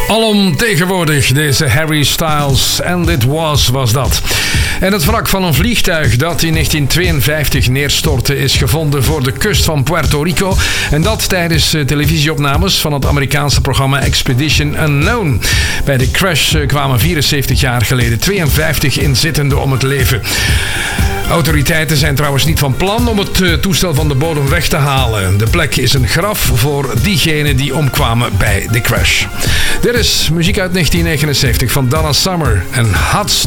Alomtegenwoordig deze Harry Styles. And It was dat. En het wrak van een vliegtuig dat in 1952 neerstortte is gevonden voor de kust van Puerto Rico. En dat tijdens televisieopnames van het Amerikaanse programma Expedition Unknown. Bij de crash kwamen 74 jaar geleden 52 inzittenden om het leven. Autoriteiten zijn trouwens niet van plan om het toestel van de bodem weg te halen. De plek is een graf voor diegenen die omkwamen bij de crash. Dit is muziek uit 1979 van Donna Summer en Hot